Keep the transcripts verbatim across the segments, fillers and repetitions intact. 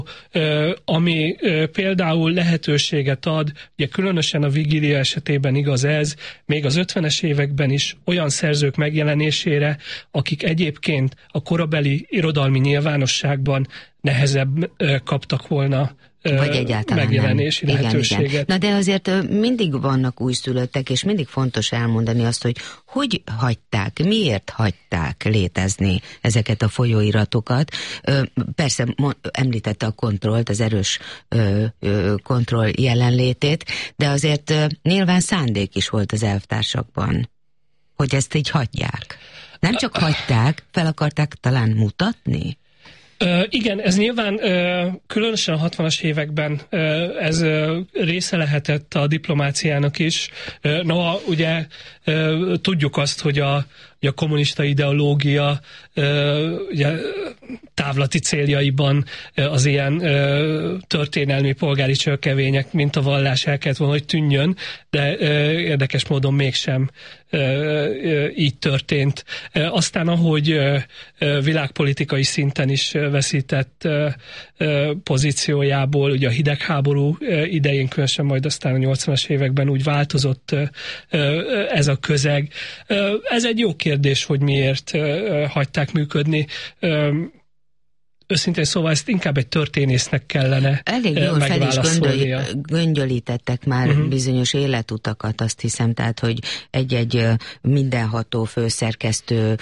ami például lehetőséget ad, ugye különösen a vigília esetében igaz ez, még az ötvenes években is olyan szerzők megjelenésére, akik egyébként a korabeli irodalmi nyilvánosságban nehezebb kaptak volna vagy egyáltalán megjelenési nem. lehetőséget. Igen, igen. Na de azért mindig vannak újszülöttek, és mindig fontos elmondani azt, hogy hogy hagyták, miért hagyták létezni ezeket a folyóiratokat. Persze említette a kontrollt, az erős kontroll jelenlétét, de azért nyilván szándék is volt az elvtársakban, hogy ezt így hagyják. Nem csak hagyták, fel akarták talán mutatni? Uh, igen, ez nyilván uh, különösen a hatvanas években uh, ez uh, része lehetett a diplomáciának is. Uh, Noha ugye uh, tudjuk azt, hogy a, hogy a kommunista ideológia uh, ugye, távlati céljaiban uh, az ilyen uh, történelmi polgári csőkevények, mint a vallás el kellett volna, hogy tűnjön, de uh, érdekes módon mégsem uh, uh, így történt. Uh, aztán ahogy uh, uh, világpolitikai szinten is uh, veszített uh, uh, pozíciójából, ugye a hidegháború uh, idején, különösen majd aztán a nyolcvanas években úgy változott uh, uh, ez a közeg. Uh, ez egy jó kérdés, hogy miért uh, hagyták működni. Uh, Őszintén szóval ezt inkább egy történésznek kellene elég jól fel is göndöl, göngyölítettek már uh-huh. bizonyos életutakat, azt hiszem, tehát, hogy egy-egy mindenható főszerkesztő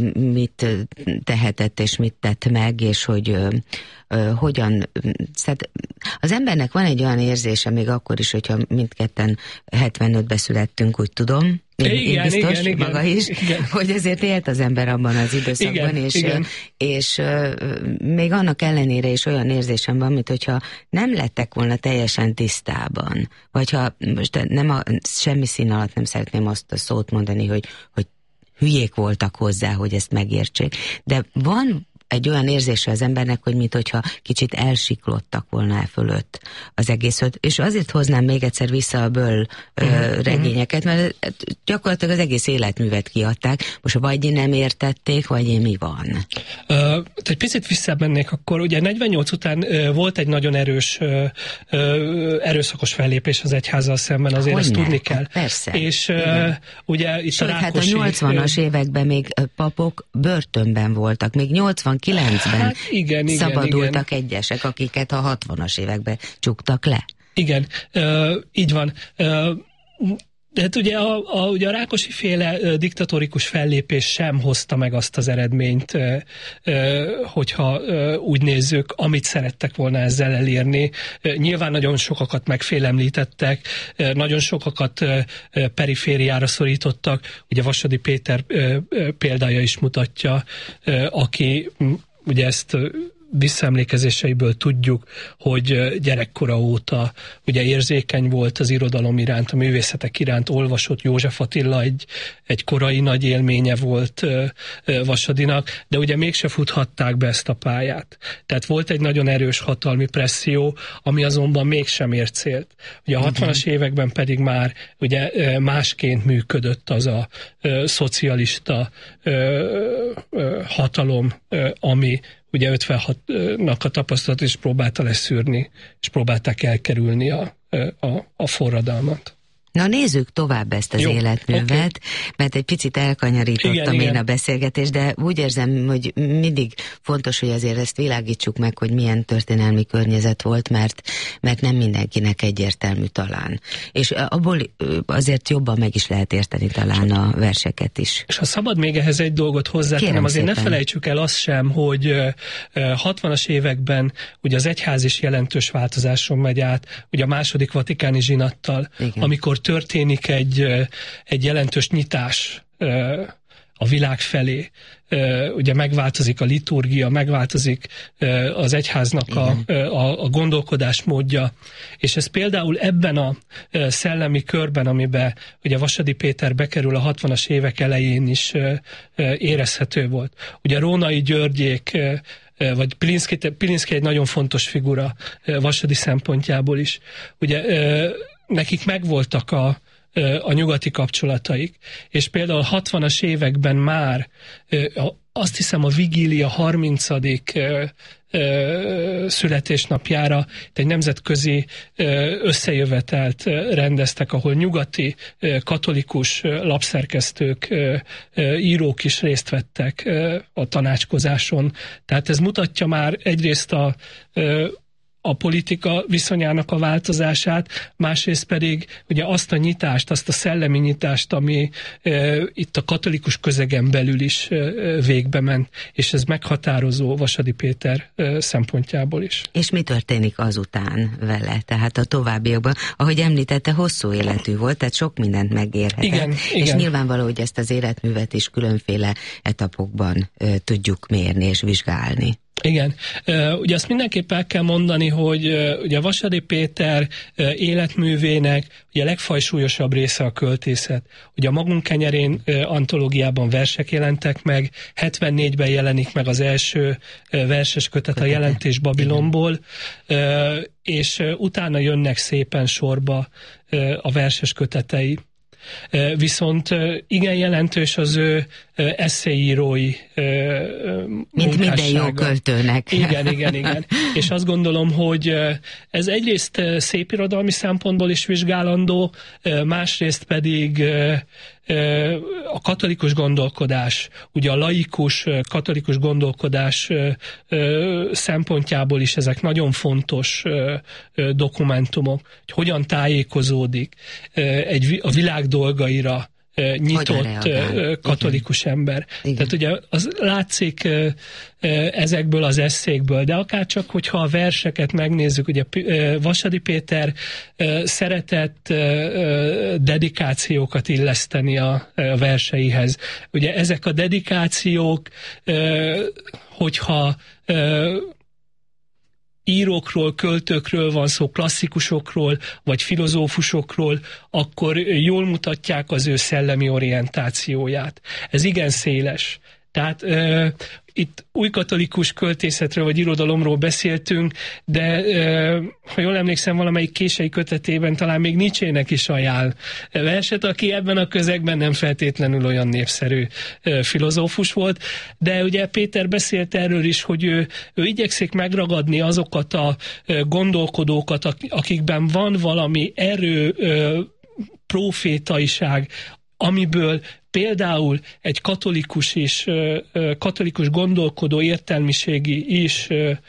mit tehetett és mit tett meg, és hogy uh, hogyan... Szóval az embernek van egy olyan érzése, még akkor is, hogyha mindketten hetvenötben születtünk, úgy tudom, Én, igen, én biztos, igen, maga igen, is, igen. hogy ezért élt az ember abban az időszakban, igen, és, igen. és uh, még annak ellenére is olyan érzésem van, mint hogyha nem lettek volna teljesen tisztában, vagy ha most nem a, semmi szín alatt nem szeretném azt a szót mondani, hogy, hogy hülyék voltak hozzá, hogy ezt megértsék, de van egy olyan érzése az embernek, hogy minthogyha kicsit elsiklottak volna el fölött az egészet. És azért hoznám még egyszer vissza a Böll uh-huh, regényeket, mert gyakorlatilag az egész életművet kiadták. Most vagy nem értették, vagy én mi van? Uh, egy picit visszamennék akkor. Ugye negyvennyolc után uh, volt egy nagyon erős uh, uh, erőszakos fellépés az egyházzal szemben, azért Hogyne? ezt tudni kell. Hát persze. És uh, ugye itt Sőt, a Rákosi... hát a nyolcvanas években még papok börtönben voltak, még nyolcvankilencben hát igen, szabadultak igen. egyesek, akiket a hatvanas években csuktak le. Igen, uh, így van. Uh, de hát ugye a, a, ugye a Rákosi féle uh, diktatórikus fellépés sem hozta meg azt az eredményt, uh, uh, hogyha uh, úgy nézzük, amit szerettek volna ezzel elérni. Uh, nyilván nagyon sokakat megfélemlítettek, uh, nagyon sokakat uh, uh, perifériára szorítottak. Ugye Vasadi Péter uh, uh, példája is mutatja, uh, aki um, ugye ezt uh, visszaemlékezéseiből tudjuk, hogy gyerekkora óta ugye érzékeny volt az irodalom iránt, a művészetek iránt, olvasott. József Attila egy, egy korai nagy élménye volt Vasadinak, de ugye mégse futhatták be ezt a pályát. Tehát volt egy nagyon erős hatalmi presszió, ami azonban mégsem ért célt. Ugye a hatvanas években pedig már ugye másként működött az a ö, szocialista ö, ö, hatalom, ö, ami ugye ötvenhatnak a tapasztalat is próbálta leszűrni, és próbálták elkerülni a, a, a forradalmat. Na nézzük tovább ezt az Jó, életművet, okay. mert egy picit elkanyarítottam igen, én igen. a beszélgetést, de úgy érzem, hogy mindig fontos, hogy azért ezt világítsuk meg, hogy milyen történelmi környezet volt, mert, mert nem mindenkinek egyértelmű talán. És abból azért jobban meg is lehet érteni talán a verseket is. És ha szabad még ehhez egy dolgot hozzátennem, azért szépen. Ne felejtsük el azt sem, hogy hatvanas években ugye az egyház is jelentős változáson megy át, ugye a második vatikáni zsinattal, igen. amikor történik egy, egy jelentős nyitás a világ felé. Ugye megváltozik a liturgia, megváltozik az egyháznak a, a, a gondolkodásmódja, és ez például ebben a szellemi körben, amiben ugye Vasadi Péter bekerül a hatvanas évek elején is érezhető volt. Ugye Rónai Györgyék vagy Pilinszky, Pilinszky egy nagyon fontos figura Vasadi szempontjából is. Ugye nekik megvoltak a, a nyugati kapcsolataik, és például a hatvanas években már a, azt hiszem a vigília harmincadik születésnapjára egy nemzetközi összejövetelt rendeztek, ahol nyugati katolikus lapszerkesztők, írók is részt vettek a tanácskozáson. Tehát ez mutatja már egyrészt a a politika viszonyának a változását, másrészt pedig ugye azt a nyitást, azt a szellemi nyitást, ami e, itt a katolikus közegen belül is e, végbe ment, és ez meghatározó Vasadi Péter e, szempontjából is. És mi történik azután vele? Tehát a továbbiakban, ahogy említette, hosszú életű volt, tehát sok mindent megérhetett. Igen, és igen. nyilvánvaló, hogy ezt az életművet is különféle etapokban e, tudjuk mérni és vizsgálni. Igen. Ugye azt mindenképp el kell mondani, hogy ugye Vasadi Péter életművének ugye a legfajsúlyosabb része a költészet. Ugye a Magunk kenyerén antológiában versek jelentek meg, hetvennégyben jelenik meg az első verses kötet, a Jelentés Babilonból, és utána jönnek szépen sorba a verses kötetei. Viszont igen jelentős az ő esszéírói munkássága. Mint minden jó költőnek. Igen, igen, igen. És azt gondolom, hogy ez egyrészt szépirodalmi szempontból is vizsgálandó, másrészt pedig a katolikus gondolkodás, ugye a laikus katolikus gondolkodás szempontjából is ezek nagyon fontos dokumentumok, hogy hogyan tájékozódik egy a világ dolgaira nyitott katolikus igen. ember. Igen. Tehát ugye az látszik ezekből az esszékből, de akárcsak, hogyha a verseket megnézzük, ugye Vasadi Péter szeretett dedikációkat illeszteni a verseihez. Ugye ezek a dedikációk, hogyha írókról, költőkről van szó, klasszikusokról, vagy filozófusokról, akkor jól mutatják az ő szellemi orientációját. Ez igen széles. Tehát uh, itt új katolikus költészetről vagy irodalomról beszéltünk, de uh, ha jól emlékszem, valamelyik kései kötetében talán még Nietzsének is ajánl verset, aki ebben a közegben nem feltétlenül olyan népszerű uh, filozófus volt, de ugye Péter beszélt erről is, hogy ő, ő igyekszik megragadni azokat a uh, gondolkodókat, akikben van valami erő, uh, profétaiság, amiből például egy katolikus is, katolikus gondolkodó értelmiségi is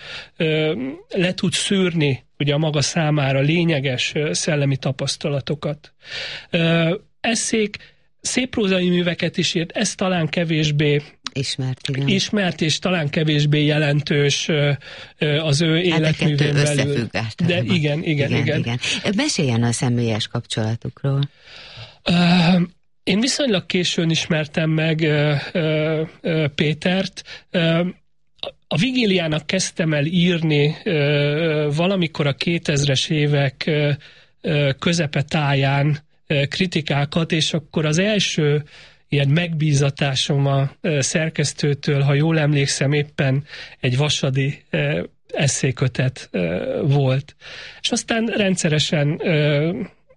le tud szűrni ugye a maga számára lényeges szellemi tapasztalatokat. Esszék, szép prózai műveket is írt, ez talán kevésbé Ismert, igen. Ismert és talán kevésbé jelentős az ő életművén hát belül. De igen, igen, igen, igen. igen. Beszéljen a személyes kapcsolatukról. Uh, Én viszonylag későn ismertem meg uh, uh, Pétert. Uh, a Vigíliának kezdtem el írni uh, valamikor a kétezres évek uh, uh, közepetáján uh, kritikákat, és akkor az első ilyen megbízatásom a uh, szerkesztőtől, ha jól emlékszem, éppen egy vasadi uh, esszékötet uh, volt. És aztán rendszeresen uh,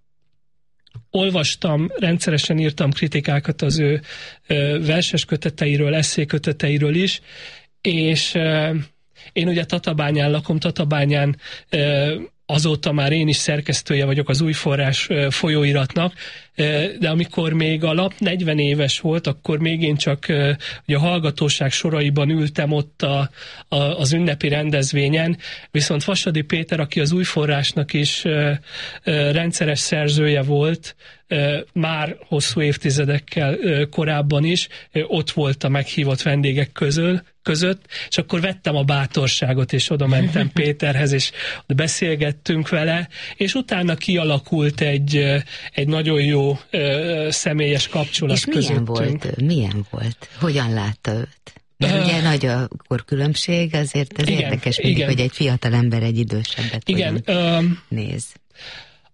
olvastam, rendszeresen írtam kritikákat az ő verses köteteiről, esszéköteteiről is, és én ugye Tatabányán lakom, Tatabányán azóta már én is szerkesztője vagyok az Új Forrás folyóiratnak, de amikor még a lap negyven éves volt, akkor még én csak ugye a hallgatóság soraiban ültem ott a, a, az ünnepi rendezvényen, viszont Vasadi Péter, aki az Új Forrásnak is rendszeres szerzője volt, már hosszú évtizedekkel korábban is, ott volt a meghívott vendégek közül, között, és akkor vettem a bátorságot, és oda mentem Péterhez, és beszélgettünk vele, és utána kialakult egy, egy nagyon jó ö, személyes kapcsolat és milyen közöttünk. Volt, milyen volt? Hogyan látta őt? Mert uh, ugye nagy a korkülönbség, azért ez igen, érdekes mindig, igen. hogy egy fiatal ember egy idősebbet igen, uh, néz.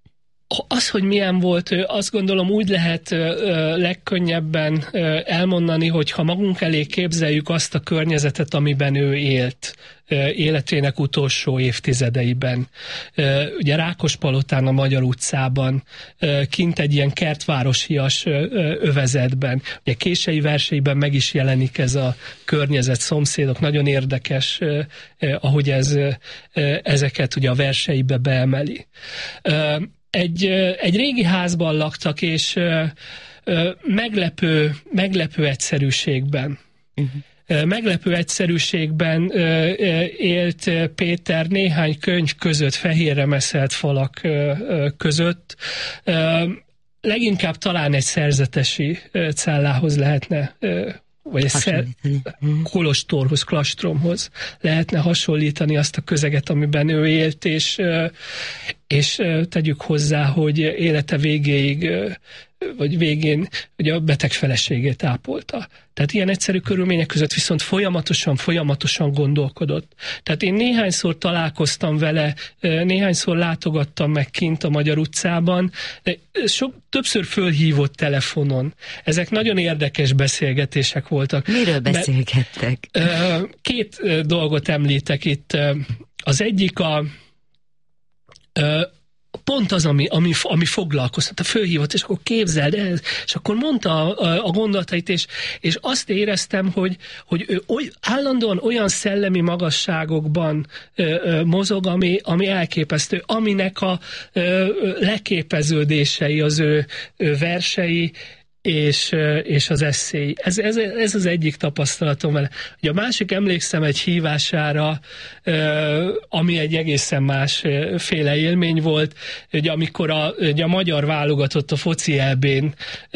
Az, hogy milyen volt, azt gondolom úgy lehet legkönnyebben elmondani, hogy ha magunk elé képzeljük azt a környezetet, amiben ő élt életének utolsó évtizedeiben. Ugye Rákospalotán, a Magyar utcában, kint egy ilyen kertvárosias övezetben. Ugye kései verseiben meg is jelenik ez a környezet, szomszédok. Nagyon érdekes, ahogy ez, ezeket ugye a verseibe beemeli. Egy, egy régi házban laktak, és meglepő, meglepő egyszerűségben. Uh-huh. Meglepő egyszerűségben élt Péter néhány könyv között, fehérre meszelt falak között. Leginkább talán egy szerzetesi cellához lehetne, vagy egy szer, kolostorhoz, klastromhoz lehetne hasonlítani azt a közeget, amiben ő élt, és, és tegyük hozzá, hogy élete végéig, vagy végén ugye a beteg feleségét ápolta. Tehát ilyen egyszerű körülmények között viszont folyamatosan, folyamatosan gondolkodott. Tehát én néhányszor találkoztam vele, néhányszor látogattam meg kint a Magyar utcában, sok, többször fölhívott telefonon. Ezek nagyon érdekes beszélgetések voltak. Miről beszélgettek? Két dolgot említek itt. Az egyik a pont az, ami, ami, ami foglalkoztat, a fölhívott, és akkor képzeld el, és akkor mondta a, a gondolatait, és, és azt éreztem, hogy, hogy ő oly, állandóan olyan szellemi magasságokban ö, ö, mozog, ami, ami elképesztő, aminek a ö, leképeződései, az ő, ő versei, és, és az eszély. Ez, ez, ez az egyik tapasztalatom vele. Ugye a másik, emlékszem egy hívására, ami egy egészen másféle élmény volt, ugye amikor a, ugye a magyar válogatott a foci é bén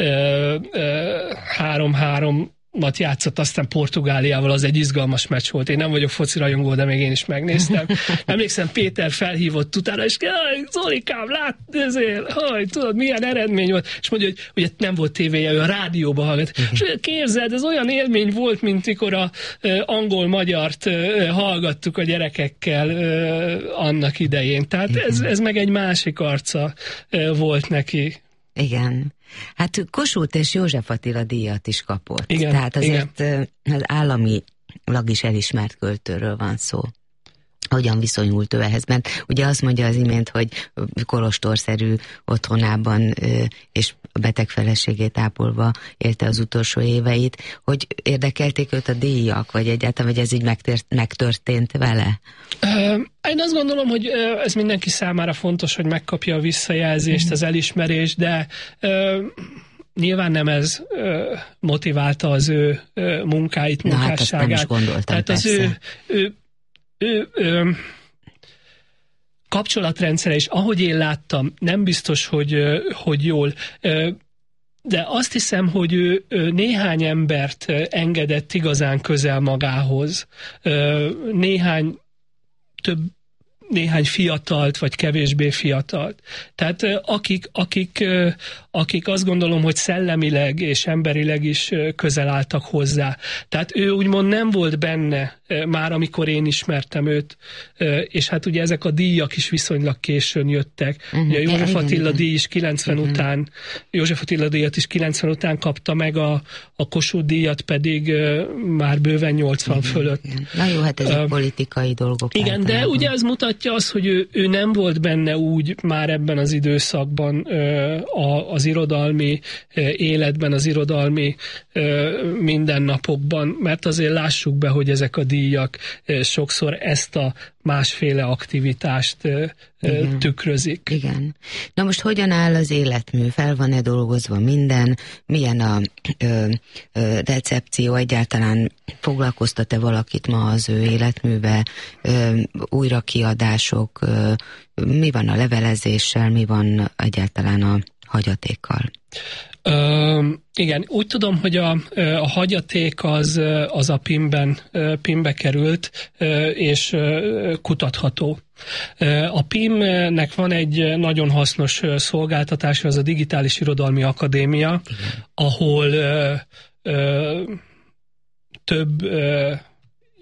három-három játszott, aztán Portugáliával, az egy izgalmas meccs volt. Én nem vagyok foci rajongó, de még én is megnéztem. Emlékszem, Péter felhívott utána, és Zolikám, lát, ezért, haj, tudod, milyen eredmény volt. És mondja, hogy ugye nem volt tévéje, ő a rádióba hallgat. És képzeld, ez olyan élmény volt, mint mikor a uh, angol-magyart uh, hallgattuk a gyerekekkel uh, annak idején. Tehát ez, ez meg egy másik arca uh, volt neki. Igen. Hát Kossuth és József Attila díjat is kapott. Igen, Tehát azért igen. Az államilag is elismert költőről van szó. Hogyan viszonyult ő ehhez? Mert ugye azt mondja az imént, hogy kolostorszerű otthonában és a beteg feleségét ápolva élte az utolsó éveit, hogy érdekelték őt a díjak, vagy egyáltalán, vagy ez így megtört, megtörtént vele? Én azt gondolom, hogy ez mindenki számára fontos, hogy megkapja a visszajelzést, az elismerést, de nyilván nem ez motiválta az ő munkáit, munkásságát. Na, hát nem is gondoltam, Tehát az ő, ő, ő, ő kapcsolatrendszere, és ahogy én láttam, nem biztos, hogy, hogy jól, de azt hiszem, hogy ő, ő néhány embert engedett igazán közel magához. Néhány több néhány fiatalt, vagy kevésbé fiatalt. Tehát akik, akik, akik azt gondolom, hogy szellemileg és emberileg is közel álltak hozzá. Tehát ő úgymond nem volt benne már, amikor én ismertem őt, és hát ugye ezek a díjak is viszonylag későn jöttek. Uh-huh. Ugye József Attila díj is kilencven uh-huh. után, József Attila díjat is kilencven után kapta meg, a, a Kossuth díjat pedig már bőven nyolcvan uh-huh. fölött. Na jó, hát ezek uh, politikai dolgok. Igen, általában. De ugye ez mutatja azt, hogy ő, ő nem volt benne úgy már ebben az időszakban a, az irodalmi életben, az irodalmi mindennapokban, mert azért lássuk be, hogy ezek a díjak sokszor ezt a másféle aktivitást Igen. tükrözik. Igen. Na most hogyan áll az életmű? Fel van-e dolgozva minden? Milyen a ö, ö, recepció? Egyáltalán foglalkoztat-e valakit ma az ő életműve? Ö, újrakiadások? Ö, mi van a levelezéssel? Mi van egyáltalán a hagyatékkal? Uh, igen, úgy tudom, hogy a, a hagyaték az, az a pimben, pimbe került, és kutatható. A pimnek van egy nagyon hasznos szolgáltatása, az a Digitális Irodalmi Akadémia, igen. ahol ö, ö, több ö,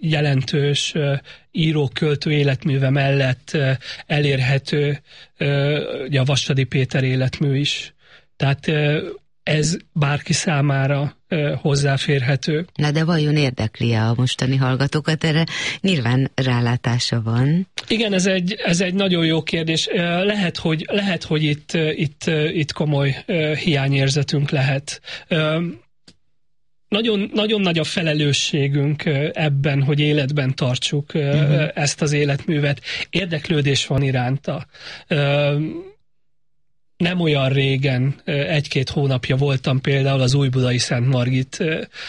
jelentős író-költő életműve mellett elérhető ugye a Vassady Péter életmű is. Tehát ez bárki számára hozzáférhető. Na de vajon érdekli-e a mostani hallgatókat? Erre nyilván rálátása van. Igen, ez egy, ez egy nagyon jó kérdés. Lehet, hogy, lehet, hogy itt, itt, itt komoly hiányérzetünk lehet. Nagyon, nagyon nagy a felelősségünk ebben, hogy életben tartsuk uh-huh. ezt az életművet. Érdeklődés van iránta. Nem olyan régen, egy-két hónapja voltam például az Újbudai Szent Margit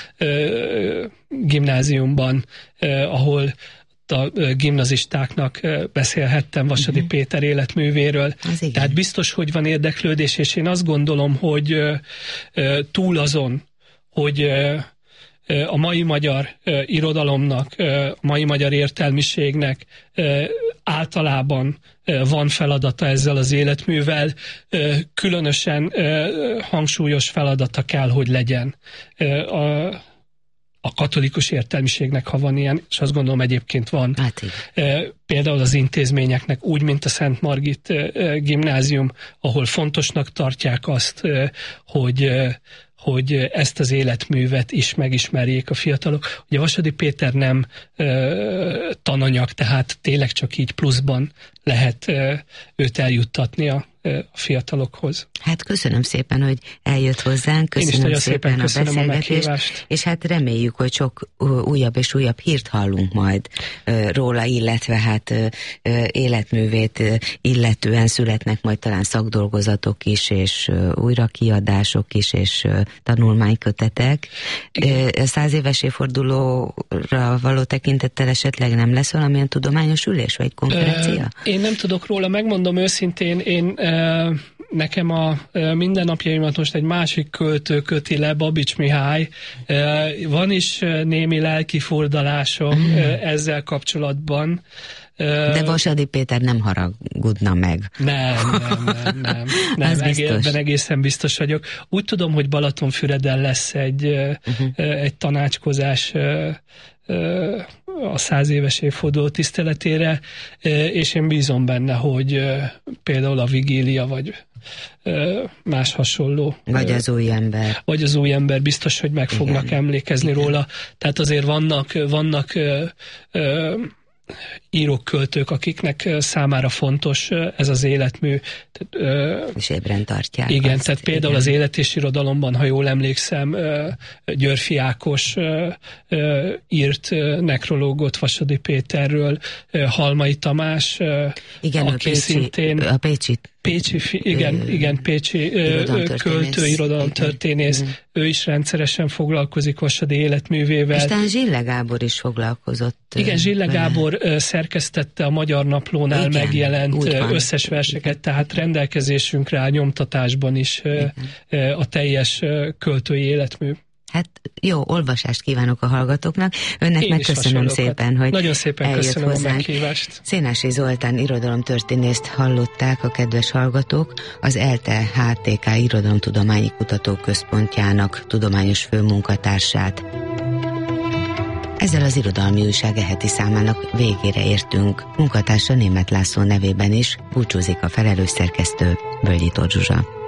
gimnáziumban, ahol a gimnazistáknak beszélhettem Vassady uh-huh. Péter életművéről. Tehát biztos, hogy van érdeklődés, és én azt gondolom, hogy túl azon, hogy a mai magyar irodalomnak, a mai magyar értelmiségnek általában van feladata ezzel az életművel, különösen hangsúlyos feladata kell, hogy legyen a, a katolikus értelmiségnek, ha van ilyen, és azt gondolom egyébként van. Hát például az intézményeknek, úgy, mint a Szent Margit gimnázium, ahol fontosnak tartják azt, hogy hogy ezt az életművet is megismerjék a fiatalok. Ugye Vassady Péter nem ö, tananyag, tehát tényleg csak így pluszban lehet ö, őt eljuttatni a, ö, a fiatalokhoz. Hát köszönöm szépen, hogy eljött hozzánk, köszönöm szépen, szépen a beszélgetést, a és hát reméljük, hogy sok újabb és újabb hírt hallunk majd ö, róla, illetve hát ö, ö, életművét ö, illetően születnek majd talán szakdolgozatok is, és ö, újrakiadások is, és ö, tanulmánykötetek. Száz éves évfordulóra való tekintettel esetleg nem lesz valamilyen tudományos ülés, vagy konferencia? Én nem tudok róla, megmondom őszintén, én nekem a mindennapjaimat most egy másik költő köti le, Babics Mihály. Van is némi lelkifordalásom mm. ezzel kapcsolatban. De Vassady Péter nem haragudna meg. Nem, nem, nem, nem. nem ebben egészen biztos vagyok. Úgy tudom, hogy Balatonfüreden lesz egy, uh-huh. egy tanácskozás a száz éves évforduló tiszteletére, és én bízom benne, hogy például a vigília, vagy más hasonló. Vagy az új ember. Vagy az új ember biztos, hogy meg fognak igen. emlékezni igen. róla. Tehát azért vannak, vannak írók, költők, akiknek számára fontos ez az életmű. És ébren tartják. Igen, azt, tehát például igen. az Élet és irodalomban, ha jól emlékszem, Györffy Ákos írt nekrológot Vassady Péterről, Halmai Tamás, igen, aki a Pécsi, szintén a Pécsi Pécsi, igen, ö, igen, Pécsi költő, irodalomtörténész, igen. ő is rendszeresen foglalkozik Vassady életművével. És talán Zsille Gábor is foglalkozott. Igen, Zsille Gábor szerkesztette a Magyar Naplónál igen, megjelent összes verseket, tehát rendelkezésünkre áll nyomtatásban is igen. a teljes költői életmű. Hát jó, olvasást kívánok a hallgatóknak. Önnek megköszönöm szépen, hogy nagyon szépen eljött köszönöm hozzánk. A meghívást. Szénási Zoltán irodalomtörténészt hallották a kedves hallgatók, az ELTE há té ká Irodalomtudományi Kutatóközpontjának tudományos főmunkatársát. Ezzel az Irodalmi Újság e heti számának végére értünk. Munkatársa Németh László nevében is búcsúzik a felelős szerkesztő, Bölgyi Tóth Zsuzsa.